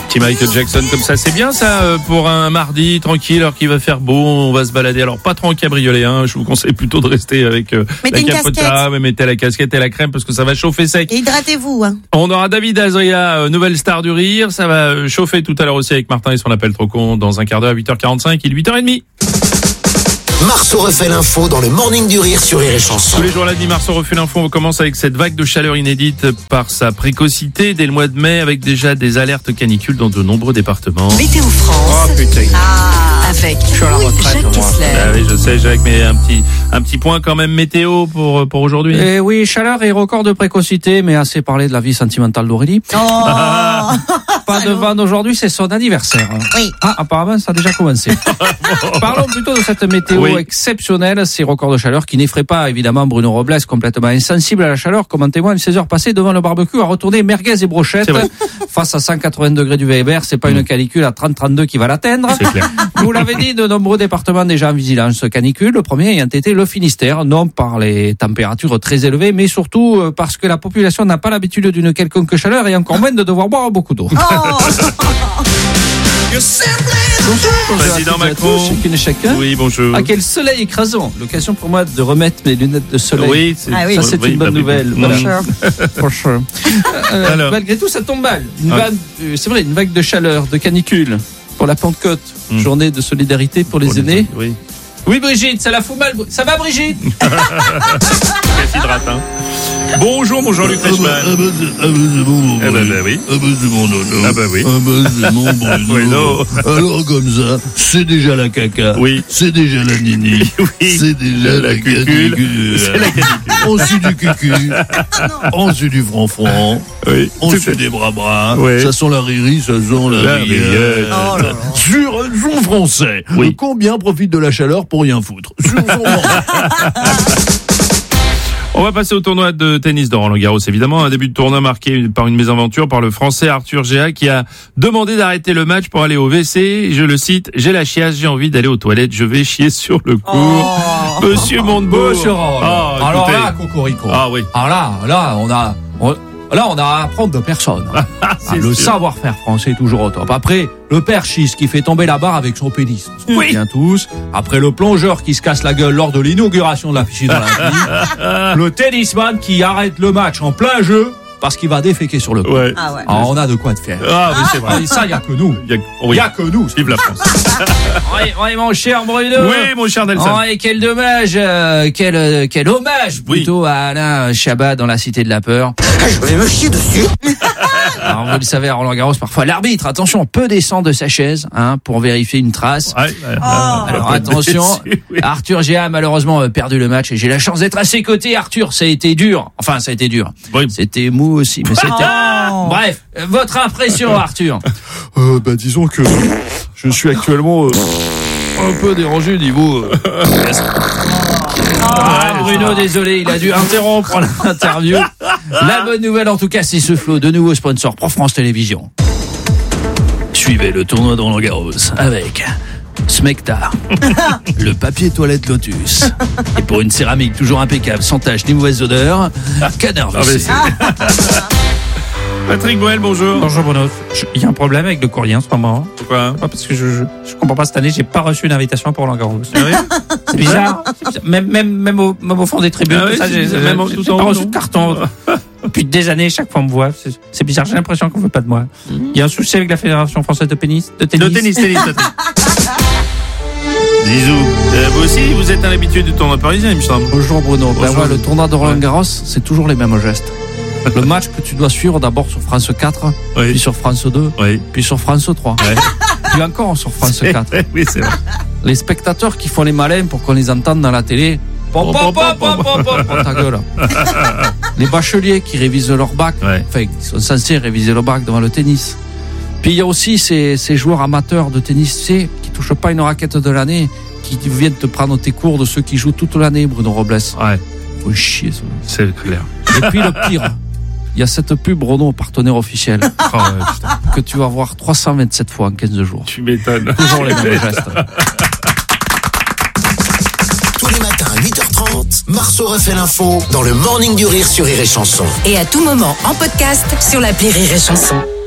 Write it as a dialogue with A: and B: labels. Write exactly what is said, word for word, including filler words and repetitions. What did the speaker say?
A: Petit Michael Jackson comme ça, c'est bien ça euh, pour un mardi tranquille alors qu'il va faire beau, on va se balader. Alors pas trop en cabriolet, hein, je vous conseille plutôt de rester avec euh, la capota, mais mettez la casquette et la crème parce que ça va chauffer sec.
B: Et hydratez-vous. Hein.
A: On aura David Azria, euh, nouvelle star du rire, ça va chauffer tout à l'heure aussi avec Martin et son appel trop con dans un quart d'heure à huit heures quarante-cinq, il est huit heures trente.
C: Marceau refait l'info dans le Morning du Rire sur Rire et Chanson.
A: Tous les jours lundi, Marceau refait l'info. On commence avec cette vague de chaleur inédite par sa précocité dès le mois de mai, avec déjà des alertes canicules dans de nombreux départements.
D: Météo France.
A: Oh putain.
D: Ah, avec
A: je suis à la retraite,
D: Jacques Kessler.
A: Ah oui, je sais, Jacques, mais un petit, un petit point quand même météo pour, pour aujourd'hui.
E: Eh oui, chaleur et record de précocité, mais assez parlé de la vie sentimentale d'Aurélie.
B: Oh.
E: Pas de vanne aujourd'hui, c'est son anniversaire.
B: Oui.
E: Ah, apparemment, ça a déjà commencé. Parlons plutôt de cette météo oui. exceptionnelle, ces records de chaleur qui n'effraient pas, évidemment, Bruno Robles, complètement insensible à la chaleur, comme en témoigne seize heures passées devant le barbecue à retourner merguez et brochettes face à cent quatre-vingts degrés du Weber. C'est pas mmh. une canicule à trente trente-deux qui va l'atteindre.
A: C'est clair.
E: Vous l'avez dit, de nombreux départements déjà en vigilance canicule. Le premier ayant été le Finistère, non par les températures très élevées, mais surtout parce que la population n'a pas l'habitude d'une quelconque chaleur et encore moins de devoir boire beaucoup d'eau.
B: Oh.
E: Bonjour,
A: Président Macron.
E: Chacune et chacun.
A: Oui, bonjour.
E: Ah, quel soleil écrasant. L'occasion pour moi de remettre mes lunettes de soleil.
A: Oui, c'est,
B: ah oui.
E: ça c'est
A: oui,
E: une bonne
A: bah,
E: nouvelle.
A: Voilà.
E: Bonjour. euh, malgré tout, ça tombe mal. Une vague, euh, c'est vrai, une vague de chaleur, de canicule pour la Pentecôte. Mm. Journée de solidarité pour les pour aînés. Les,
A: oui.
E: Oui, Brigitte, ça la fout mal. Ça va, Brigitte?
A: Qu'est-ce hydrate, hein. Bonjour, mon Jean-Luc Reichmann.
F: Ah bah, ah bah, c'est bon,
A: ah bah, bah oui.
F: Ah bah, c'est mon Nono.
A: Ah bah oui.
F: Ah bah, c'est mon Bruno.
A: Oui, non.
F: Alors, comme ça, c'est déjà la caca.
A: Oui.
F: C'est déjà la nini.
A: Oui.
F: C'est déjà la, la canicule.
A: C'est la canicule.
F: On suit du cucu. On suit du franc-franc.
A: Oui.
F: On suit des bras-bras.
A: Oui.
F: Ça sent la riri, ça sent la, la rillette.
B: Oh là là.
F: Sur son français.
A: Oui.
F: Combien profite de la chaleur pour rien foutre? Sur son français.
A: On va passer au tournoi de tennis de Roland-Garros, évidemment. Un début de tournoi marqué par une mésaventure par le Français Arthur Géa qui a demandé d'arrêter le match pour aller au W C. Je le cite, j'ai la chiasse, j'ai envie d'aller aux toilettes, je vais chier sur le court.
B: Oh.
A: Monsieur Montebourg.
E: Monsieur Roland.
A: Oh,
E: alors
A: écoutez.
E: là, Cocorico.
A: Ah oui.
E: Alors là, là, on a, on, là, on a à apprendre de personne. Ah, le sûr. Savoir-faire français est toujours au top. Après, le perchiste qui fait tomber la barre avec son pénis. On
A: oui.
E: Bien tous. Après, le plongeur qui se casse la gueule lors de l'inauguration de la piscine olympique. Le tennisman qui arrête le match en plein jeu parce qu'il va déféquer sur le court.
A: Ouais.
B: Ah ouais.
E: Alors, on a de quoi de faire.
A: Ah oui, c'est vrai.
E: Et ça, il n'y a que nous.
A: Il y a,
E: Il
A: oui.
E: n'y a que nous.
A: Vive la France.
E: Oui, oui, mon cher Bruno.
A: Oui, mon cher Nelson.
E: Oh, et quel dommage, euh, quel, euh, quel hommage plutôt oui. à Alain Chabat dans la Cité de la Peur.
C: Je vais me chier dessus.
E: Alors, vous le savez, à Roland-Garros, parfois l'arbitre, attention, peut descendre de sa chaise hein, pour vérifier une trace.
A: Ouais, ouais,
B: oh.
E: Alors attention, dessus, oui. Arthur Géa a malheureusement perdu le match et j'ai la chance d'être à ses côtés. Arthur, ça a été dur. Enfin, ça a été dur.
A: Oui.
E: C'était mou aussi, mais c'était...
B: Oh.
E: Bref, votre impression, Arthur?
F: euh, bah, disons que je suis actuellement euh, un peu dérangé au niveau... Euh,
E: Ah, Bruno, désolé, il a dû interrompre l'interview. La bonne nouvelle, en tout cas, c'est ce flot de nouveaux sponsors pour France Télévisions. Suivez le tournoi de Roland-Garros avec Smecta, le papier toilette Lotus, et pour une céramique toujours impeccable, sans tache ni mauvaise odeur, Canard W C.
A: Patrick Boel, bonjour.
G: Bonjour Bruno. Il y a un problème avec le courrier en ce moment.
A: Pourquoi?
G: Parce que je, je, je comprends pas, cette année, j'ai pas reçu d'invitation pour Roland-Garros.
A: Ah oui?
G: C'est bizarre. Même, même, même, au, même au fond des tribunes,
A: ah oui,
G: tout ça, j'ai,
A: j'ai,
G: même
A: j'ai,
G: tout
A: j'ai
G: en
A: pas
G: reçu de carton. Depuis des années, chaque fois on me voit. C'est, c'est bizarre, j'ai l'impression qu'on veut pas de moi. Il mmh. y a un souci avec la Fédération Française de Tennis. De tennis,
A: de tennis, tennis, Patrick. Bisous. Euh, vous aussi, vous êtes un habitué du tournoi parisien, il me semble.
E: Bonjour Bruno.
A: Bonjour.
E: Ben ouais, le tournoi de Roland-Garros, c'est toujours les mêmes gestes. Le match que tu dois suivre d'abord sur France quatre,
A: oui.
E: puis sur France deux, oui. puis sur France trois,
A: ouais.
E: puis encore sur France quatre.
A: Oui, c'est vrai.
E: Les spectateurs qui font les malins pour qu'on les entende dans la télé. Pom, pom, pom, pom, pom, pom, pom, ta gueule. Les bacheliers qui révisent leur bac,
A: ouais.
E: enfin, qui sont censés réviser leur bac devant le tennis. Puis il y a aussi ces, ces joueurs amateurs de tennis, tu sais, qui touchent pas une raquette de l'année, qui viennent te prendre tes cours de ceux qui jouent toute l'année, Bruno Robles.
A: Ouais.
E: Faut chier, ça.
A: C'est clair.
E: Et puis le pire, il y a cette pub Renault, partenaire officiel,
A: oh, ouais,
E: que tu vas voir trois cent vingt-sept fois en quinze jours.
A: Tu m'étonnes.
E: Toujours les mêmes gestes.
C: Tous les matins à huit heures trente, Marceau refait l'info dans le Morning du Rire sur Rire et Chanson.
D: Et à tout moment en podcast sur l'appli Rire et Chanson.